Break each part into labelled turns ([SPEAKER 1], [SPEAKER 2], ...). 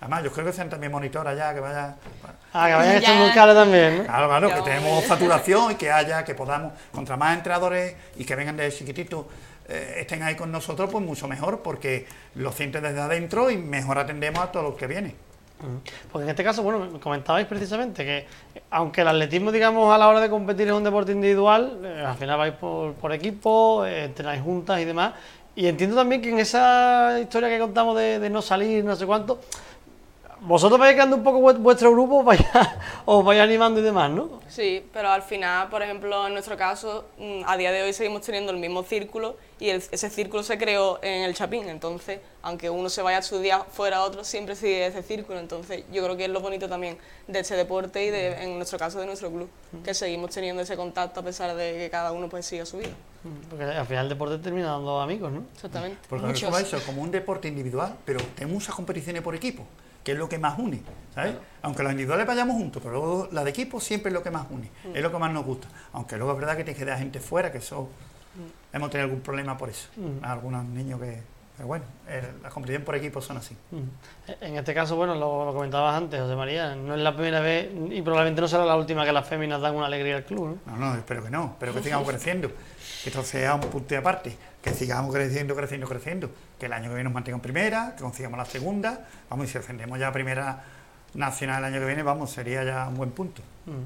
[SPEAKER 1] Además, yo creo que sean también monitores ya, que vaya...
[SPEAKER 2] Ah, que vayan echando un cable también, ¿no?
[SPEAKER 1] Claro, que tenemos facturación y que podamos, contra más entrenadores y que vengan desde chiquititos, estén ahí con nosotros, pues mucho mejor, porque los sienten desde adentro y mejor atendemos a todos los que vienen.
[SPEAKER 2] Porque en este caso, bueno, comentabais precisamente que aunque el atletismo, digamos, a la hora de competir es un deporte individual, al final vais por equipo, entrenáis juntas y demás, y entiendo también que en esa historia que contamos de no salir, no sé cuánto, vosotros vais creando un poco vuestro grupo, os vais animando y demás, ¿no?
[SPEAKER 3] Sí, pero al final, por ejemplo, en nuestro caso, a día de hoy seguimos teniendo el mismo círculo y ese círculo se creó en el Chapín, entonces, aunque uno se vaya a estudiar fuera a otro, siempre sigue ese círculo, entonces yo creo que es lo bonito también de este deporte y en nuestro caso de nuestro club, que seguimos teniendo ese contacto a pesar de que cada uno pues siga su vida.
[SPEAKER 2] Porque al final el deporte termina dando amigos, ¿no?
[SPEAKER 3] Exactamente.
[SPEAKER 1] Porque nosotros eso es como un deporte individual, pero tenemos muchas competiciones por equipo, que es lo que más une, ¿sabes? Claro. Aunque los individuales vayamos juntos, pero luego la de equipo siempre es lo que más une, es lo que más nos gusta. Aunque luego es verdad que tienes que dejar gente fuera, que eso hemos tenido algún problema por eso. Algunos niños que bueno, las competiciones por equipo son así.
[SPEAKER 2] En este caso, bueno, lo comentabas antes, José María, no es la primera vez y probablemente no será la última que las féminas dan una alegría al club, ¿no?
[SPEAKER 1] No, espero que sigamos creciendo, que esto sea un punto de aparte, que sigamos creciendo, que el año que viene nos mantenga en primera, que consigamos la segunda, vamos, y si defendemos ya primera nacional el año que viene, vamos, sería ya un buen punto.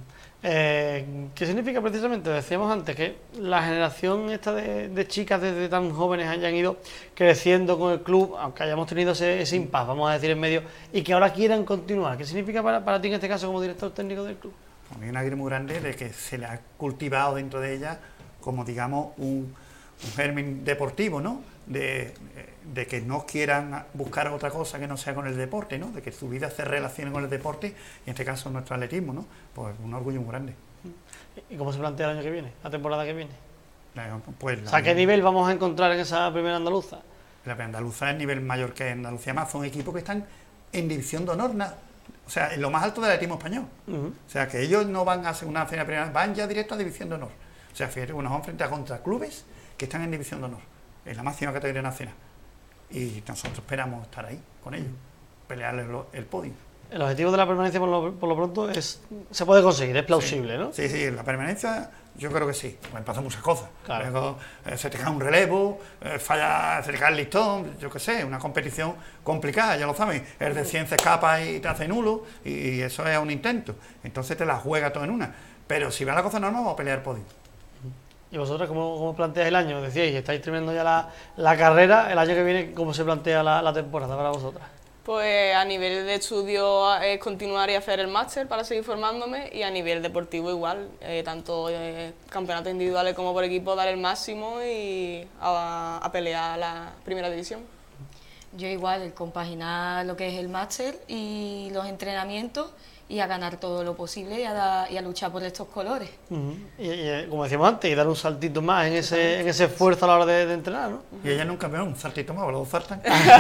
[SPEAKER 2] ¿Qué significa precisamente? Decíamos antes que la generación esta de chicas desde tan jóvenes hayan ido creciendo con el club, aunque hayamos tenido ese impasse, vamos a decir, en medio, y que ahora quieran continuar. ¿Qué significa para ti en este caso como director técnico del club?
[SPEAKER 1] A mí una alegría muy grande de que se le ha cultivado dentro de ella como, digamos, un germen deportivo, ¿no? De que no quieran buscar otra cosa que no sea con el deporte, ¿no? De que su vida se relacione con el deporte, y en este caso nuestro atletismo, ¿no? Pues un orgullo muy grande.
[SPEAKER 2] ¿Y cómo se plantea el año que viene, la temporada que viene?
[SPEAKER 1] Pues
[SPEAKER 2] o sea, ¿qué nivel vamos a encontrar en esa primera andaluza?
[SPEAKER 1] La primera andaluza es el nivel mayor que Andalucía, más son equipos que están en división de honor, o sea, en lo más alto del atletismo español. O sea, que ellos no van a segunda, primera, van ya directo a división de honor. O sea, fíjate, nos vamos a enfrentar contra clubes que están en división de honor, en la máxima categoría nacional. Y nosotros esperamos estar ahí con ellos, pelearles el podio.
[SPEAKER 2] El objetivo de la permanencia por lo pronto se puede conseguir, es plausible, ¿no?
[SPEAKER 1] Sí, la permanencia yo creo que sí. Pueden pasar muchas cosas.
[SPEAKER 2] Claro.
[SPEAKER 1] Luego se te cae un relevo, se te cae el listón, yo qué sé, una competición complicada, ya lo sabes. El de 100 se escapa y te hace nulo, y eso es un intento. Entonces te la juega todo en una. Pero si va la cosa normal, vamos a pelear el podio.
[SPEAKER 2] ¿Y vosotros cómo planteáis el año? Decíais, estáis terminando ya la carrera, el año que viene, ¿cómo se plantea la temporada para vosotras?
[SPEAKER 3] Pues a nivel de estudio es continuar y hacer el máster para seguir formándome, y a nivel deportivo igual, tanto campeonatos individuales como por equipo, dar el máximo y a pelear la primera división.
[SPEAKER 4] Yo igual, compaginar lo que es el máster y los entrenamientos, y a ganar todo lo posible y a luchar por estos colores.
[SPEAKER 2] Y como decíamos antes, y dar un saltito más en ese esfuerzo a la hora de entrenar, ¿no?
[SPEAKER 1] Y ella nunca me da un saltito más, los dos saltan.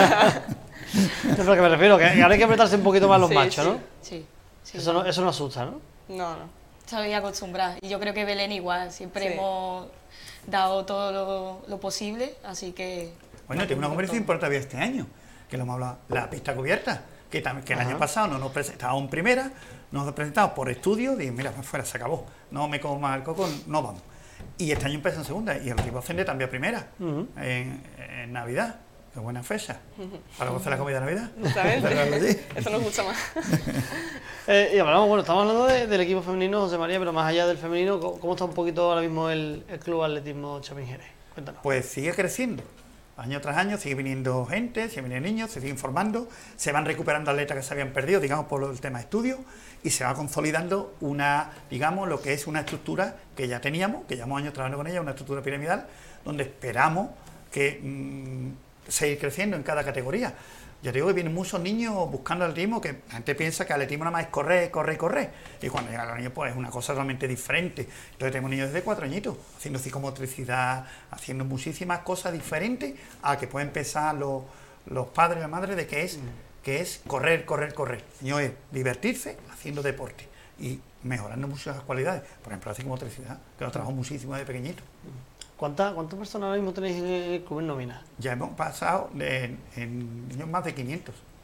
[SPEAKER 2] Es lo que me refiero, que ahora hay que apretarse un poquito más los machos, ¿no?
[SPEAKER 4] Sí.
[SPEAKER 2] Eso no asusta, ¿no?
[SPEAKER 3] No.
[SPEAKER 4] Estoy acostumbrada, y yo creo que Belén igual, siempre hemos dado todo lo posible, así que...
[SPEAKER 1] Bueno, tiene una competición importante este año, que lo hemos hablado, la pista cubierta, que el año pasado no nos presentábamos en primera, nos presentamos por estudio, y mira, fuera, se acabó, no me como más el coco, no vamos. Y este año empieza en segunda, y el equipo asciende también a primera, en Navidad, qué buena fecha, para gozar la comida de Navidad.
[SPEAKER 3] Exactamente, eso nos gusta más.
[SPEAKER 2] Y hablamos, bueno, estamos hablando del equipo femenino, José María, pero más allá del femenino, ¿cómo está un poquito ahora mismo el Club Atletismo Chapín Jerez? Cuéntanos.
[SPEAKER 1] Pues sigue creciendo. Año tras año sigue viniendo gente, sigue viniendo niños, se siguen formando, se van recuperando atletas que se habían perdido, digamos, por el tema de estudio, y se va consolidando lo que es una estructura que ya teníamos, que llevamos años trabajando con ella, una estructura piramidal, donde esperamos que seguir creciendo en cada categoría. Ya te digo que vienen muchos niños buscando atletismo, que la gente piensa que atletismo nada más es correr, y cuando llegan los niños pues es una cosa totalmente diferente. Entonces tengo niños desde 4 añitos, haciendo psicomotricidad, haciendo muchísimas cosas diferentes a que pueden pensar los padres y las madres de que es correr. Señor, es divertirse haciendo deporte y mejorando muchas cualidades. Por ejemplo, la psicomotricidad, que lo trabajo muchísimo desde pequeñito.
[SPEAKER 2] ¿Cuántas personas ahora mismo tenéis en el club en nómina?
[SPEAKER 1] Ya hemos pasado en niños más de 500.